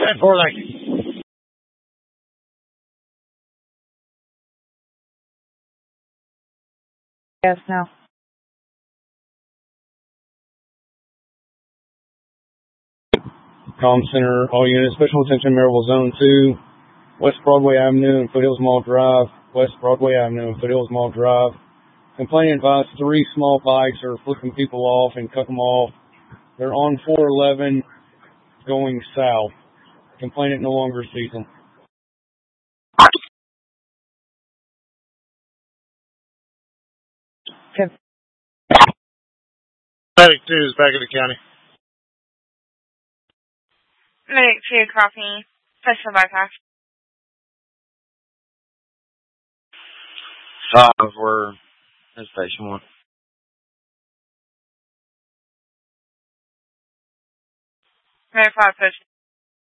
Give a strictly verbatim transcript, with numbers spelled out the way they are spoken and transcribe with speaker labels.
Speaker 1: ten four, thank you.
Speaker 2: Yes, now.
Speaker 1: Comm Center, all units, special attention, Maryville Zone two, West Broadway Avenue and Foothills Mall Drive, West Broadway Avenue and Foothills Mall Drive. Complainant advised three small bikes are flipping people off and cut them off. They're on four eleven going south. Complainant no longer sees them.
Speaker 2: Okay.
Speaker 1: Medic two is back in the county.
Speaker 3: Medic two, copy. Special bypass.
Speaker 4: Five, we're in station one.
Speaker 3: Medic five, push.